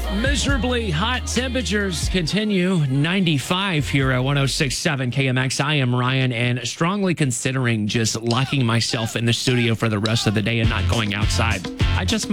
Miserably hot temperatures continue. 95 here at 106.7 KMX. I am Ryan and strongly considering just locking myself in the studio for the rest of the day and not going outside. I just